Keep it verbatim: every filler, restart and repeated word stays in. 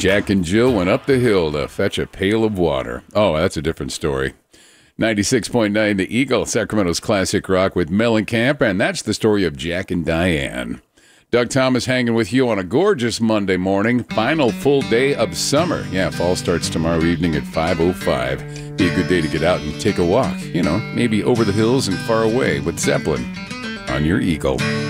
Jack and Jill went up the hill to fetch a pail of water. Oh, that's a different story. ninety-six point nine The Eagle, Sacramento's classic rock with Mellencamp, and that's the story of Jack and Diane. Doug Thomas hanging with you on a gorgeous Monday morning. Final full day of summer. Yeah, fall starts tomorrow evening at five oh five. Be a good day to get out and take a walk. You know, maybe over the hills and far away with Zeppelin on your Eagle.